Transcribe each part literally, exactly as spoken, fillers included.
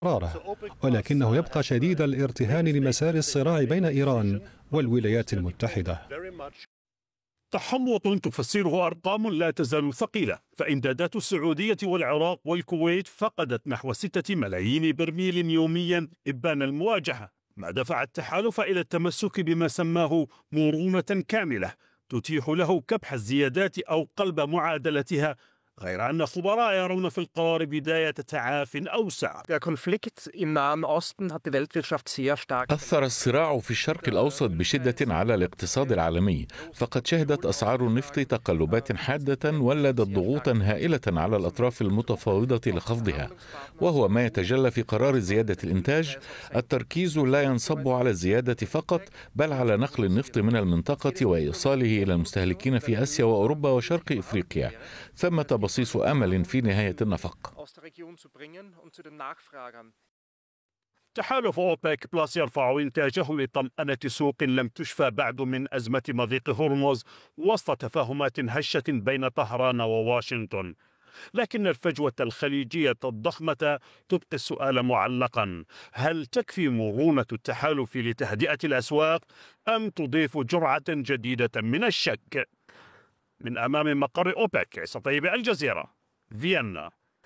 قراره، ولكنه يبقى شديد الارتهان لمسار الصراع بين إيران والولايات المتحدة. تحمض تفسره أرقام لا تزال ثقيلة، فإمدادات السعودية والعراق والكويت فقدت نحو ستة ملايين برميل يوميا إبان المواجهة، ما دفع التحالف إلى التمسك بما سماه مرونة كاملة تتيح له كبح الزيادات أو قلب معادلتها، غير أن خبراء يرون في القرار بداية تعاف أوسع. أثر الصراع في الشرق الأوسط بشدة على الاقتصاد العالمي، فقد شهدت أسعار النفط تقلبات حادة ولدت ضغوطا هائلة على الأطراف المتفاوضة لخفضها، وهو ما يتجلى في قرار زيادة الإنتاج. التركيز لا ينصب على الزيادة فقط، بل على نقل النفط من المنطقة وإيصاله إلى المستهلكين في آسيا وأوروبا وشرق إفريقيا. ثمة بصيص أمل في نهاية النفق. تحالف أوبك بلس يرفع إنتاجه لطمأنة سوق لم تشفى بعد من أزمة مضيق هرمز وسط تفاهمات هشة بين طهران وواشنطن، لكن الفجوة الخليجية الضخمة تبقي السؤال معلقا: هل تكفي مرونة التحالف لتهدئة الأسواق أم تضيف جرعة جديدة من الشك؟ من أمام مقر أوبك، عيسى طيب، الجزيرة، فيينا.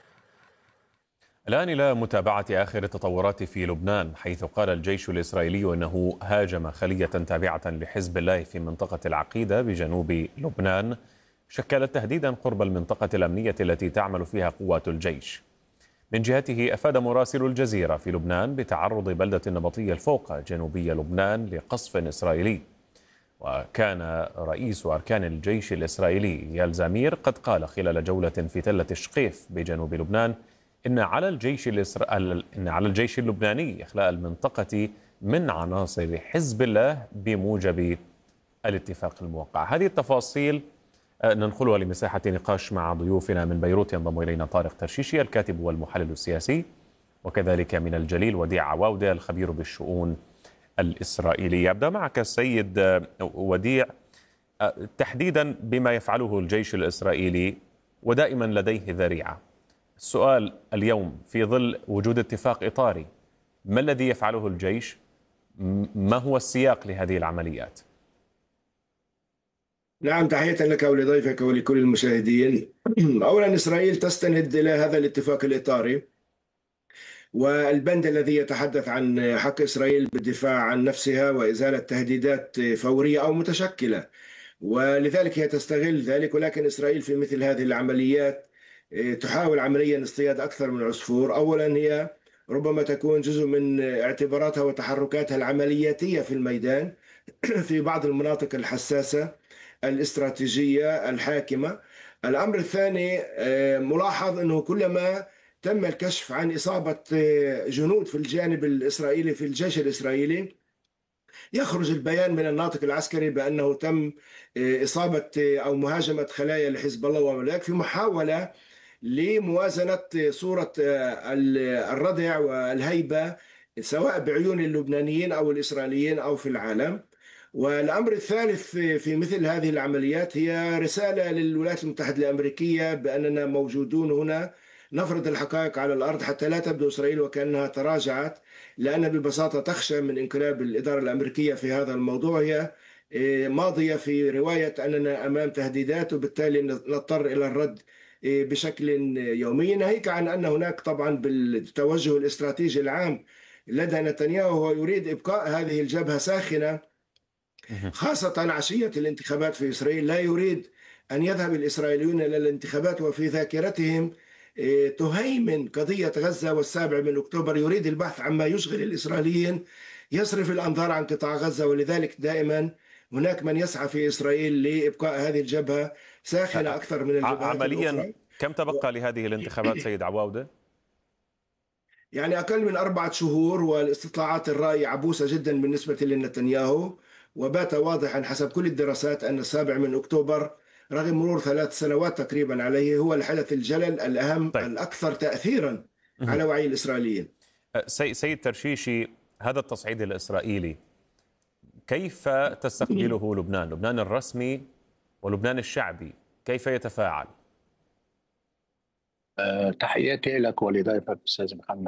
الآن إلى متابعة آخر التطورات في لبنان، حيث قال الجيش الإسرائيلي أنه هاجم خلية تابعة لحزب الله في منطقة العقيدة بجنوب لبنان، شكلت تهديدا قرب المنطقة الأمنية التي تعمل فيها قوات الجيش. من جهته أفاد مراسل الجزيرة في لبنان بتعرض بلدة النبطية الفوقة جنوبية لبنان لقصف إسرائيلي. وكان رئيس أركان الجيش الإسرائيلي يال زمير قد قال خلال جولة في تلة شقيف بجنوب لبنان إن على الجيش الإسرائيلي إن على الجيش اللبناني إخلاء المنطقة من عناصر حزب الله بموجب الاتفاق الموقع. هذه التفاصيل ننقلها لمساحة نقاش مع ضيوفنا من بيروت. ينضم إلينا طارق ترشيشي الكاتب والمحلل السياسي، وكذلك من الجليل وديع عواودة الخبير بالشؤون الإسرائيلية. أبدأ معك السيد وديع، تحديدا بما يفعله الجيش الإسرائيلي ودائما لديه ذريعة. السؤال اليوم في ظل وجود اتفاق إطاري، ما الذي يفعله الجيش؟ ما هو السياق لهذه العمليات؟ نعم، تحية لك ولضيفك ولكل المشاهدين. أولا، إسرائيل تستند إلى هذا الاتفاق الإطاري والبند الذي يتحدث عن حق إسرائيل بالدفاع عن نفسها وإزالة تهديدات فورية أو متشكلة، ولذلك هي تستغل ذلك. ولكن إسرائيل في مثل هذه العمليات تحاول عمليا اصطياد أكثر من عصفور. أولا، هي ربما تكون جزء من اعتباراتها وتحركاتها العملياتية في الميدان في بعض المناطق الحساسة الاستراتيجية الحاكمة. الأمر الثاني، ملاحظ أنه كلما تم الكشف عن إصابة جنود في الجانب الإسرائيلي في الجيش الإسرائيلي، يخرج البيان من الناطق العسكري بأنه تم إصابة أو مهاجمة خلايا لحزب الله وملاك في محاولة لموازنة صورة الردع والهيبة سواء بعيون اللبنانيين أو الإسرائيليين أو في العالم. والأمر الثالث في مثل هذه العمليات هي رسالة للولايات المتحدة الأمريكية بأننا موجودون هنا نفرض الحقائق على الأرض حتى لا تبدو إسرائيل وكأنها تراجعت، لأن ببساطة تخشى من انقلاب الإدارة الأمريكية في هذا الموضوع. هي ماضية في رواية أننا أمام تهديدات وبالتالي نضطر إلى الرد بشكل يومي، ناهيك عن أن هناك طبعا بالتوجه الاستراتيجي العام لدى نتنياهو هو يريد إبقاء هذه الجبهة ساخنة، خاصة عشية الانتخابات في إسرائيل. لا يريد أن يذهب الإسرائيليون إلى الانتخابات وفي ذاكرتهم تهيمن قضية غزة والسابع من أكتوبر. يريد البحث عما يشغل الإسرائيليين، يصرف الأنظار عن قطاع غزة، ولذلك دائما هناك من يسعى في إسرائيل لإبقاء هذه الجبهة ساخنة أكثر من الجبهات عمليا الأخرى. كم تبقى لهذه الانتخابات سيد عواودة؟ يعني أقل من أربعة شهور، والاستطلاعات الرأي عبوسة جدا بالنسبة لنتنياهو، وبات واضحا حسب كل الدراسات أن السابع من أكتوبر رغم مرور ثلاث سنوات تقريبا عليه هو الحدث الجلل الأهم طيب. الأكثر تأثيرا على وعي الإسرائيليين. سيد ترشيشي، هذا التصعيد الإسرائيلي كيف تستقبله لبنان؟ لبنان الرسمي ولبنان الشعبي كيف يتفاعل؟ أه تحياتي لك ولضيفك أستاذ محمد.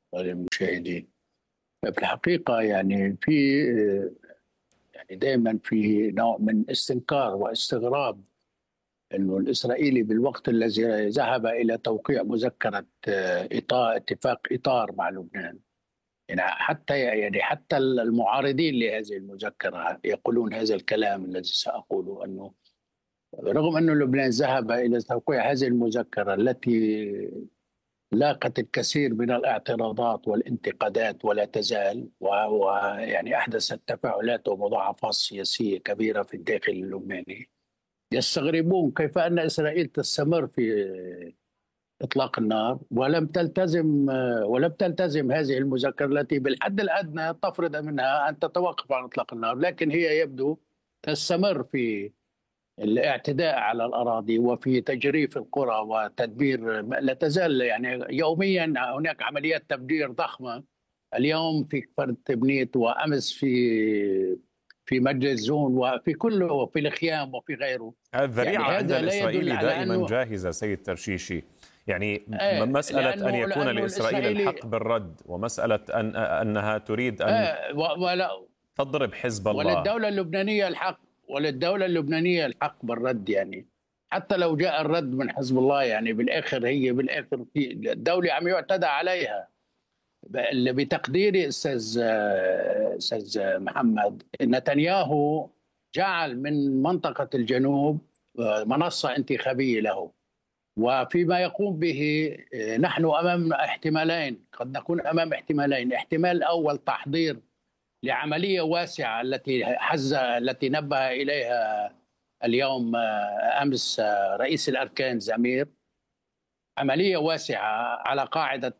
للمشاهدين. في الحقيقة يعني في يعني دائما في نوع من استنكار واستغراب أنه الإسرائيلي بالوقت الذي ذهب إلى توقيع مذكرة إطار اتفاق إطار مع لبنان، يعني حتى يعني حتى المعارضين لهذه المذكرة يقولون هذا الكلام الذي سأقوله، أنه رغم أن لبنان ذهب إلى توقيع هذه المذكرة التي لاقت الكثير من الاعتراضات والانتقادات ولا تزال، ويعني أحدثت تفاعلات ومضاعفات سياسية كبيرة في الداخل اللبناني، يستغربون كيف أن إسرائيل تستمر في إطلاق النار ولم تلتزم ولم تلتزم هذه المذكرة التي بالحد الأدنى تفرض منها أن تتوقف عن إطلاق النار، لكن هي يبدو تستمر في الاعتداء على الأراضي وفي تجريف القرى وتدمير. لا تزال يعني يوميا هناك عمليات تفجير ضخمة، اليوم في كفر تبنيت وأمس في في مجلس زون وفي كله وفي الخيام وفي غيره. الذريعة يعني عند الإسرائيلي دائما أنه جاهزة سيد ترشيشي، يعني آه مسألة أن يكون لإسرائيل الحق بالرد، ومسألة أن أنها تريد أن آه ولا تضرب حزب الله، وللدولة اللبنانية الحق وللدولة اللبنانية الحق بالرد، يعني حتى لو جاء الرد من حزب الله يعني بالآخر هي بالآخر في الدولة عم يعتدى عليها. بتقديري أستاذ أستاذ محمد، نتنياهو جعل من منطقة الجنوب منصة انتخابية له، وفيما يقوم به نحن أمام احتمالين، قد نكون أمام احتمالين. احتمال الأول تحضير لعملية واسعة التي حز التي نبه إليها اليوم أمس رئيس الأركان زمير، عملية واسعة على قاعدة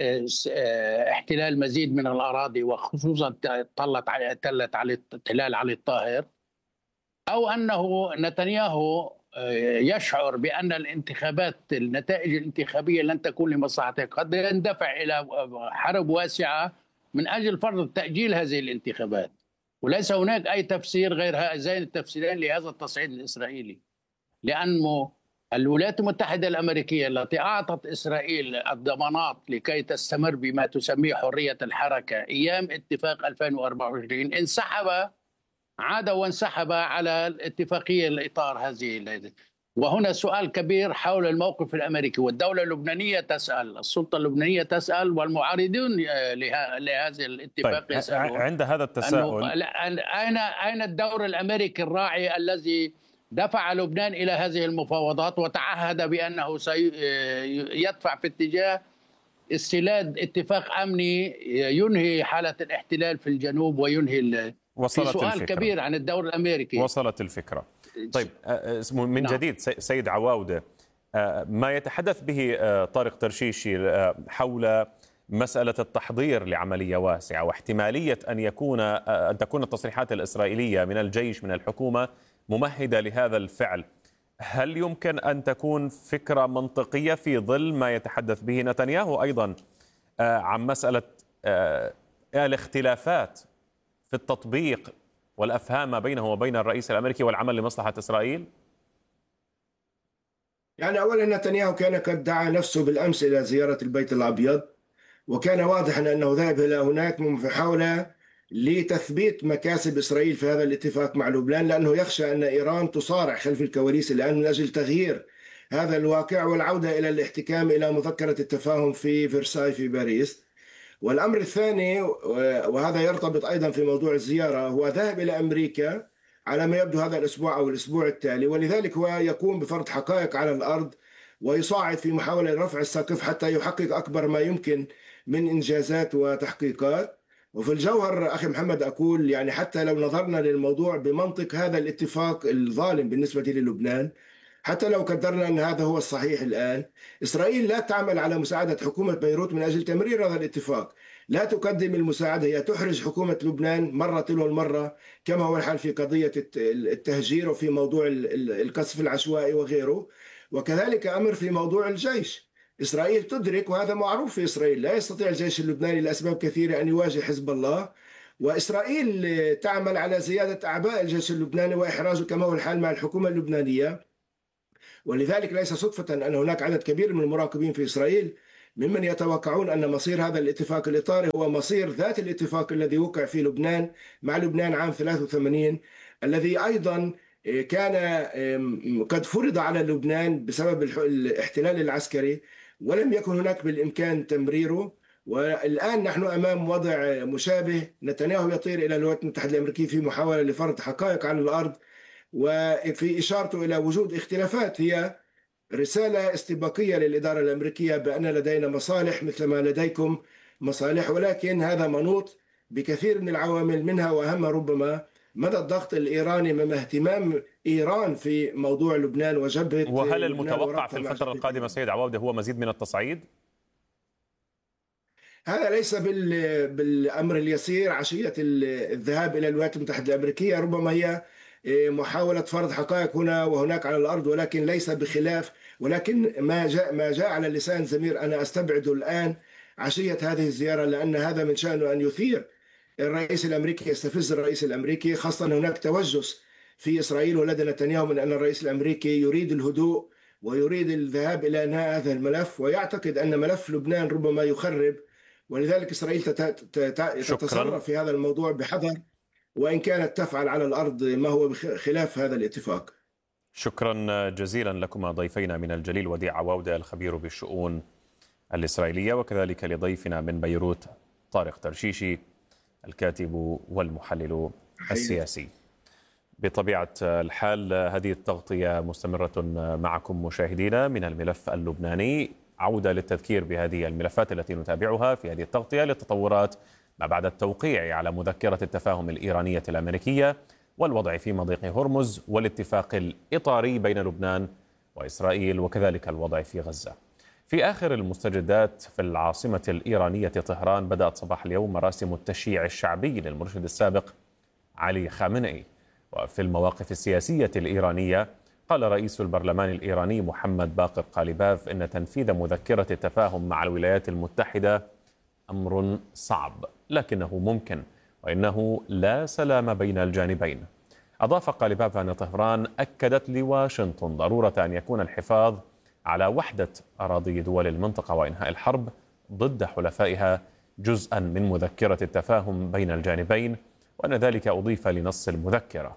احتلال مزيد من الأراضي، وخصوصا طلت على تلت على احتلال علي الطاهر، أو أنه نتنياهو يشعر بأن الانتخابات النتائج الانتخابية لن تكون لمصلحته، قد يندفع إلى حرب واسعة من أجل فرض تأجيل هذه الانتخابات. وليس هناك أي تفسير غير هذين التفسيرين لهذا التصعيد الإسرائيلي، لأنه الولايات المتحدة الأمريكية التي أعطت إسرائيل الضمانات لكي تستمر بما تسميه حرية الحركة أيام اتفاق ألفين وأربعة وعشرين انسحب، عاد وانسحب على الاتفاقية الإطار هذه. وهنا سؤال كبير حول الموقف الأمريكي، والدولة اللبنانية تسأل، السلطة اللبنانية تسأل، والمعارضون لهذا الاتفاق طيب يسألون. عند هذا التساؤل أين أين الدور الأمريكي الراعي الذي دفع لبنان إلى هذه المفاوضات وتعهد بأنه سيدفع في اتجاه استيلاد اتفاق أمني ينهي حالة الاحتلال في الجنوب وينهي؟ وصلت في سؤال الفكرة. كبير عن الدور الأمريكي. وصلت الفكرة. طيب من نعم. جديد سيد عواودة، ما يتحدث به طارق ترشيشي حول مسألة التحضير لعملية واسعة واحتمالية أن يكون أن تكون التصريحات الإسرائيلية من الجيش من الحكومة ممهدة لهذا الفعل، هل يمكن أن تكون فكرة منطقية في ظل ما يتحدث به نتنياهو أيضا عن مسألة الاختلافات في التطبيق والأفهام ما بينه وبين الرئيس الأمريكي والعمل لمصلحة إسرائيل؟ يعني أولا نتنياهو كان قد دعا نفسه بالأمس إلى زيارة البيت الأبيض، وكان واضحا أنه ذهب إلى هناك محاولة لتثبيت مكاسب إسرائيل في هذا الاتفاق مع لبنان، لأنه يخشى أن إيران تصارع خلف الكواليس الآن من أجل تغيير هذا الواقع والعودة إلى الاحتكام إلى مذكرة التفاهم في فرساي في باريس. والأمر الثاني، وهذا يرتبط أيضا في موضوع الزيارة، هو ذهب إلى أمريكا على ما يبدو هذا الأسبوع أو الأسبوع التالي، ولذلك هو يقوم بفرض حقائق على الأرض ويصاعد في محاولة لرفع السقف حتى يحقق أكبر ما يمكن من إنجازات وتحقيقات. وفي الجوهر أخي محمد أقول يعني حتى لو نظرنا للموضوع بمنطق هذا الاتفاق الظالم بالنسبة للبنان، حتى لو قدرنا أن هذا هو الصحيح الآن، إسرائيل لا تعمل على مساعدة حكومة بيروت من أجل تمرير هذا الاتفاق، لا تقدم المساعدة، هي تحرج حكومة لبنان مرة تلو المرة، كما هو الحال في قضية التهجير وفي موضوع القصف العشوائي وغيره. وكذلك أمر في موضوع الجيش، إسرائيل تدرك، وهذا معروف في إسرائيل، لا يستطيع الجيش اللبناني لأسباب كثيرة أن يواجه حزب الله، وإسرائيل تعمل على زيادة أعباء الجيش اللبناني وإحراجه كما هو الحال مع الحكومة اللبنانية. ولذلك ليس صدفة أن هناك عدد كبير من المراقبين في إسرائيل ممن يتوقعون أن مصير هذا الاتفاق الإطاري هو مصير ذات الاتفاق الذي وقع في لبنان مع لبنان عام ثلاثة وثمانين، الذي أيضا كان قد فرض على لبنان بسبب الاحتلال العسكري ولم يكن هناك بالإمكان تمريره. والآن نحن أمام وضع مشابه، نتنياهو يطير إلى الولايات المتحدة الأمريكية في محاولة لفرض حقائق على الأرض، وفي إشارته إلى وجود اختلافات هي رسالة استباقية للإدارة الأمريكية بأن لدينا مصالح مثل ما لديكم مصالح، ولكن هذا منوط بكثير من العوامل، منها وأهمها ربما مدى الضغط الإيراني مما اهتمام إيران في موضوع لبنان وجبهة. وهل المتوقع في الفترة القادمة سيد عواودة هو مزيد من التصعيد؟ هذا ليس بالأمر اليسير. عشية الذهاب إلى الولايات المتحدة الأمريكية ربما هي محاولة فرض حقائق هنا وهناك على الأرض، ولكن ليس بخلاف. ولكن ما جاء ما جاء على لسان زمير أنا أستبعده الآن عشية هذه الزيارة، لأن هذا من شأنه أن يثير الرئيس الأمريكي، يستفز الرئيس الأمريكي، خاصة هناك توجس في إسرائيل ولدى نتنياهو من أن الرئيس الأمريكي يريد الهدوء ويريد الذهاب إلى إنهاء هذا الملف، ويعتقد أن ملف لبنان ربما يخرب، ولذلك إسرائيل تتصرف في هذا الموضوع بحذر، وإن كانت تفعل على الأرض ما هو خلاف هذا الاتفاق. شكرا جزيلا لكما ضيفينا من الجليل وديع عواودة الخبير بالشؤون الإسرائيلية، وكذلك لضيفنا من بيروت طارق ترشيشي الكاتب والمحلل السياسي. بطبيعة الحال هذه التغطية مستمرة معكم مشاهدينا من الملف اللبناني. عودة للتذكير بهذه الملفات التي نتابعها في هذه التغطية للتطورات ما بعد التوقيع على مذكرة التفاهم الإيرانية الأمريكية والوضع في مضيق هرمز والاتفاق الإطاري بين لبنان وإسرائيل، وكذلك الوضع في غزة. في آخر المستجدات في العاصمة الإيرانية طهران بدأت صباح اليوم مراسم التشييع الشعبي للمرشد السابق علي خامنئي. وفي المواقف السياسية الإيرانية قال رئيس البرلمان الإيراني محمد باقر قاليباف إن تنفيذ مذكرة التفاهم مع الولايات المتحدة أمر صعب لكنه ممكن، وإنه لا سلام بين الجانبين. أضاف قاليباف أن طهران أكدت لواشنطن ضرورة أن يكون الحفاظ على وحدة أراضي دول المنطقة وإنهاء الحرب ضد حلفائها جزءا من مذكرة التفاهم بين الجانبين، وأن ذلك أضيف لنص المذكرة.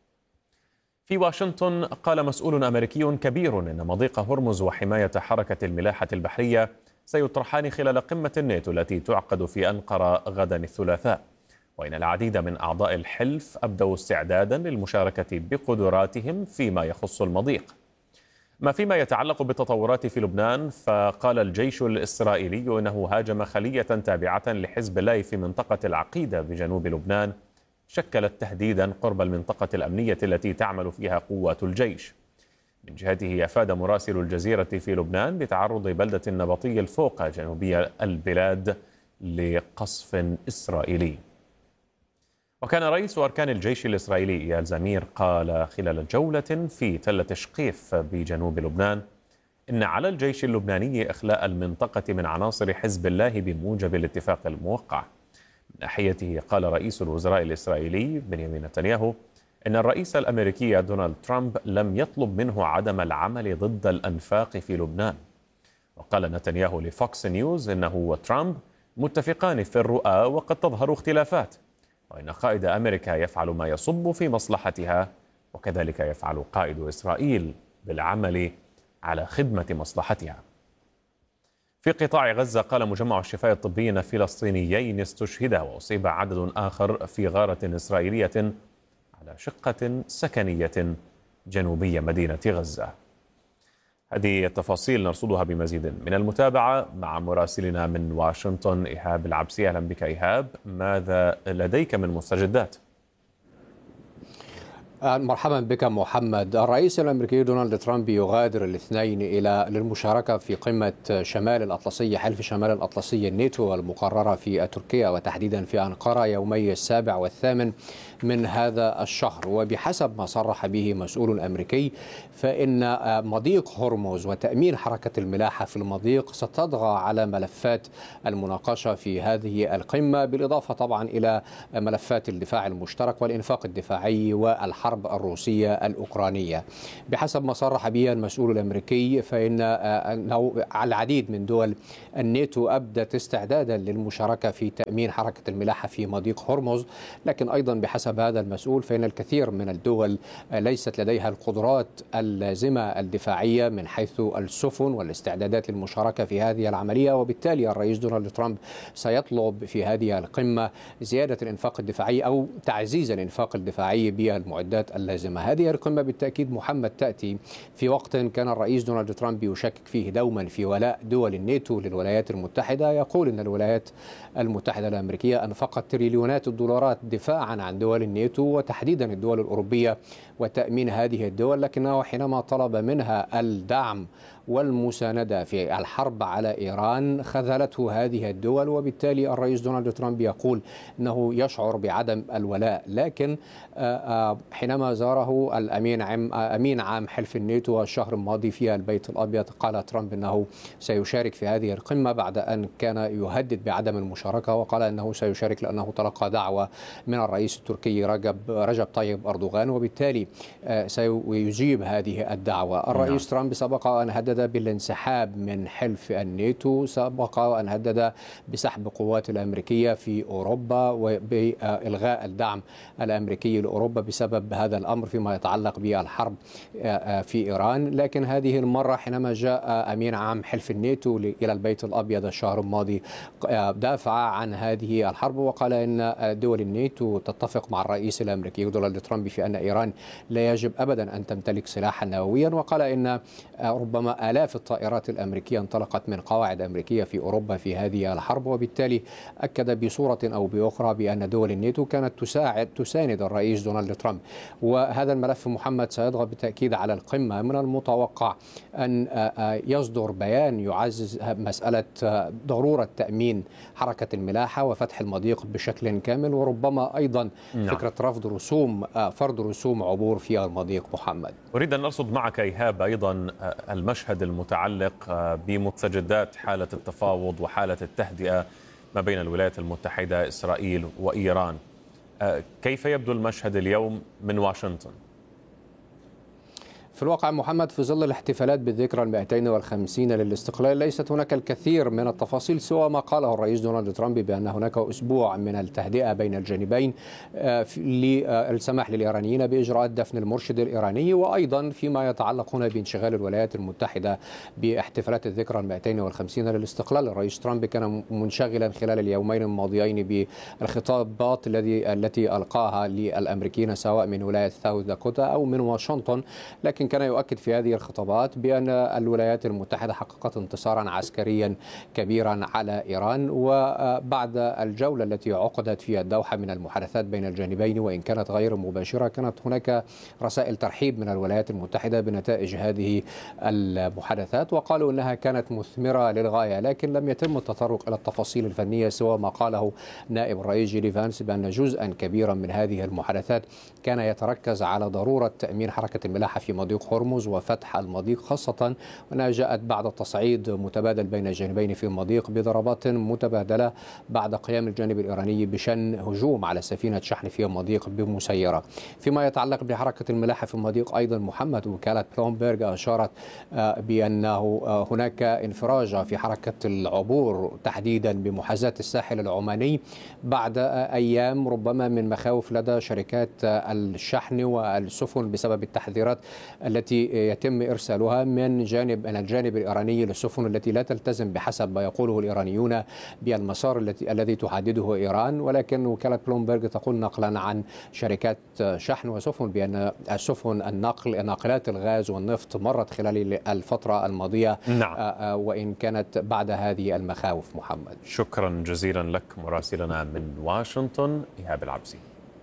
في واشنطن قال مسؤول أمريكي كبير إن مضيق هرمز وحماية حركة الملاحة البحرية سيطرحان خلال قمة الناتو التي تعقد في أنقرة غدا الثلاثاء، وإن العديد من أعضاء الحلف أبدوا استعدادا للمشاركة بقدراتهم فيما يخص المضيق. ما فيما يتعلق بالتطورات في لبنان، فقال الجيش الإسرائيلي إنه هاجم خلية تابعة لحزب الله في منطقة العقيدة بجنوب لبنان شكلت تهديدا قرب المنطقة الأمنية التي تعمل فيها قوات الجيش. من جهته أفاد مراسل الجزيرة في لبنان بتعرض بلدة النبطي الفوقة جنوبي البلاد لقصف إسرائيلي. وكان رئيس أركان الجيش الإسرائيلي إيال زمير قال خلال جولة في تل تشقيف بجنوب لبنان إن على الجيش اللبناني إخلاء المنطقة من عناصر حزب الله بموجب الاتفاق الموقع. من ناحيته قال رئيس الوزراء الإسرائيلي بنيامين نتنياهو إن الرئيس الأمريكي دونالد ترامب لم يطلب منه عدم العمل ضد الأنفاق في لبنان. وقال نتنياهو لفوكس نيوز إنه وترامب متفقان في الرؤى وقد تظهر اختلافات، وإن قائد أمريكا يفعل ما يصب في مصلحتها، وكذلك يفعل قائد إسرائيل بالعمل على خدمة مصلحتها. في قطاع غزة قال مجمع الشفاء الطبي أن فلسطينيين استشهدا وأصيب عدد آخر في غارة إسرائيلية على شقة سكنية جنوبية مدينة غزة. هذه التفاصيل نرصدها بمزيد من المتابعة مع مراسلنا من واشنطن إيهاب العبسي. أهلا بك إيهاب، ماذا لديك من مستجدات؟ مرحبا بك محمد. الرئيس الأمريكي دونالد ترامب يغادر الاثنين إلى للمشاركة في قمة شمال الأطلسي حلف شمال الأطلسي الناتو المقررة في تركيا وتحديدا في أنقرة يومي السابع والثامن من هذا الشهر. وبحسب ما صرح به مسؤول أمريكي فإن مضيق هرمز وتأمين حركة الملاحة في المضيق ستطغى على ملفات المناقشة في هذه القمة، بالإضافة طبعا إلى ملفات الدفاع المشترك والإنفاق الدفاعي والحرب الحرب الروسية الأوكرانية. بحسب ما صرح به المسؤول الأمريكي فإن العديد من دول الناتو أبدت استعدادا للمشاركة في تأمين حركة الملاحة في مضيق هرمز، لكن أيضا بحسب هذا المسؤول فإن الكثير من الدول ليست لديها القدرات اللازمة الدفاعية من حيث السفن والاستعدادات للمشاركة في هذه العملية، وبالتالي الرئيس دونالد ترامب سيطلب في هذه القمة زيادة الإنفاق الدفاعي أو تعزيز الإنفاق الدفاعي بالمعدات اللازمة. هذه القمة بالتأكيد محمد تأتي في وقت كان الرئيس دونالد ترامب يشكك فيه دوما في ولاء دول الناتو للولايات المتحدة، يقول أن الولايات المتحدة الأمريكية أنفقت تريليونات الدولارات دفاعا عن دول الناتو وتحديدا الدول الأوروبية وتأمين هذه الدول، لكنه حينما طلب منها الدعم والمساندة في الحرب على إيران خذلته هذه الدول، وبالتالي الرئيس دونالد ترامب يقول أنه يشعر بعدم الولاء. لكن حينما زاره الأمين عام أمين عام حلف الناتو الشهر الماضي في البيت الأبيض قال ترامب أنه سيشارك في هذه القمة بعد أن كان يهدد بعدم المشاركة، وقال أنه سيشارك لأنه تلقى دعوة من الرئيس التركي رجب رجب طيب أردوغان، وبالتالي سيجيب هذه الدعوة. الرئيس نعم. ترامب سبق أن هدد بالانسحاب من حلف الناتو، سبق أن هدد بسحب قوات الأمريكية في أوروبا وبإلغاء الدعم الأمريكي لأوروبا بسبب هذا الأمر فيما يتعلق بالحرب في إيران. لكن هذه المرة حينما جاء أمين عام حلف الناتو إلى البيت الأبيض الشهر الماضي دافع عن هذه الحرب وقال إن دول الناتو تتفق مع الرئيس الأمريكي دونالد ترامب في أن إيران لا يجب أبدا أن تمتلك سلاحا نوويا، وقال إن ربما آلاف الطائرات الأمريكية انطلقت من قواعد أمريكية في أوروبا في هذه الحرب، وبالتالي أكد بصورة أو بأخرى بأن دول الناتو كانت تساعد تساند الرئيس دونالد ترامب. وهذا الملف محمد سيضغط بالتأكيد على القمة. من المتوقع أن يصدر بيان يعزز مسألة ضرورة تأمين حركة الملاحة وفتح المضيق بشكل كامل، وربما أيضا نعم. فكرة رفض رسوم فرض رسوم عبور في المضيق. محمد، أريد أن أرصد معك إيهاب أيضا المشهد المتعلق بمستجدات حالة التفاوض وحالة التهدئة ما بين الولايات المتحدة إسرائيل وإيران. كيف يبدو المشهد اليوم من واشنطن؟ في الواقع محمد في ظل الاحتفالات بالذكرى المئتين والخمسين للاستقلال ليست هناك الكثير من التفاصيل سوى ما قاله الرئيس دونالد ترامب بأن هناك أسبوع من التهدئة بين الجانبين للسماح للإيرانيين بإجراءات دفن المرشد الإيراني، وأيضا فيما يتعلق هنا بانشغال الولايات المتحدة باحتفالات الذكرى المئتين والخمسين للاستقلال. الرئيس ترامب كان منشغلا خلال اليومين الماضيين بالخطابات الذي التي ألقاها للأمريكيين سواء من ولاية ساوث داكوتا أو من واشنطن، لكن كان يؤكد في هذه الخطابات بأن الولايات المتحدة حققت انتصارا عسكريا كبيرا على إيران. وبعد الجولة التي عقدت في الدوحة من المحادثات بين الجانبين وإن كانت غير مباشرة كانت هناك رسائل ترحيب من الولايات المتحدة بنتائج هذه المحادثات، وقالوا أنها كانت مثمرة للغاية، لكن لم يتم التطرق إلى التفاصيل الفنية سوى ما قاله نائب الرئيس جيدي فانس بأن جزءا كبيرا من هذه المحادثات كان يتركز على ضرورة تأمين حركة الملاحة في مضيق هرمز وفتح المضيق، خاصة وأنها جاءت بعد تصعيد متبادل بين الجانبين في المضيق بضربات متبادلة بعد قيام الجانب الإيراني بشن هجوم على سفينة شحن في المضيق بمسيرة. فيما يتعلق بحركة الملاحة في المضيق أيضا محمد، وكالة بلومبرغ أشارت بأنه هناك انفراجة في حركة العبور تحديدا بمحاذاة الساحل العماني بعد أيام ربما من مخاوف لدى شركات الشحن والسفن بسبب التحذيرات التي يتم إرسالها من جانب من الجانب الإيراني للسفن التي لا تلتزم بحسب ما يقوله الإيرانيون بالمسار التي الذي تحدده إيران. ولكن وكالة بلومبرغ تقول نقلا عن شركات شحن وسفن بأن السفن النقل ناقلات الغاز والنفط مرت خلال الفترة الماضية نعم. وإن كانت بعد هذه المخاوف. محمد، شكرا جزيلا لك مراسلنا من واشنطن إيهاب العبسي.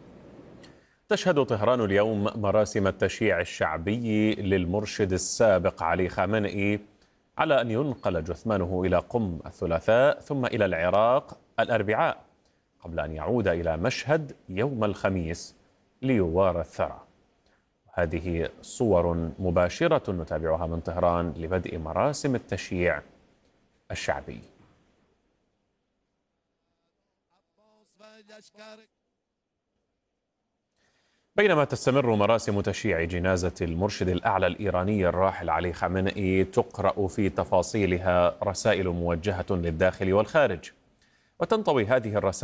تشهد طهران اليوم مراسم التشييع الشعبي للمرشد السابق علي خامنئي على أن ينقل جثمانه إلى قم الثلاثاء ثم إلى العراق الأربعاء قبل أن يعود إلى مشهد يوم الخميس ليوارى الثرى. هذه صور مباشرة نتابعها من طهران لبدء مراسم التشييع الشعبي. بينما تستمر مراسم تشييع جنازة المرشد الأعلى الإيراني الراحل علي خامنئي تقرأ في تفاصيلها رسائل موجهة للداخل والخارج، وتنطوي هذه الرسائل